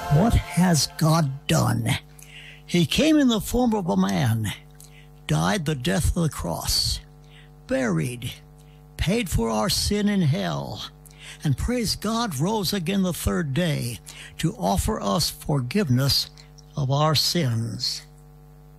What has God done? He came in the form of a man, died the death of the cross, buried, paid for our sin in hell, and praise God, rose again the third day to offer us forgiveness of our sins.